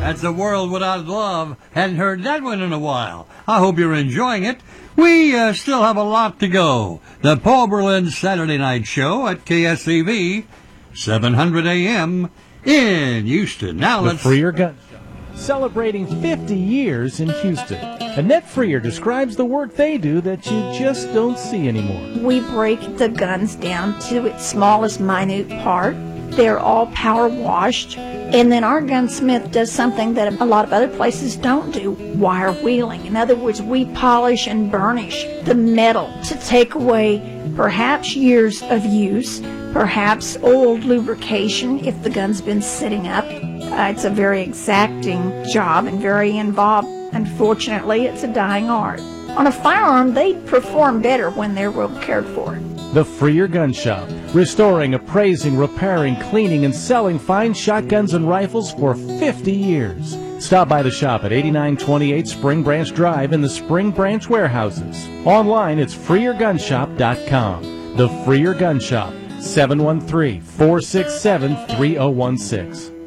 That's a world without love. Hadn't heard that one in a while. I hope you're enjoying it. We still have a lot to go. The Paul Berlin Saturday Night Show at KSCV, 700 AM in Houston. Now The let's... Freer Gun celebrating 50 years in Houston. Annette Freer describes the work they do that you just don't see anymore. We break the guns down to its smallest minute part. They're all power washed. And then our gunsmith does something that a lot of other places don't do, wire wheeling. In other words, we polish and burnish the metal to take away perhaps years of use, perhaps old lubrication if the gun's been sitting up. It's a very exacting job and very involved. Unfortunately, it's a dying art. On a firearm, they perform better when they're well cared for. The Freer Gun Shop, restoring, appraising, repairing, cleaning, and selling fine shotguns and rifles for 50 years. Stop by the shop at 8928 Spring Branch Drive in the Spring Branch warehouses. Online, it's FreerGunShop.com. The Freer Gun Shop, 713-467-3016.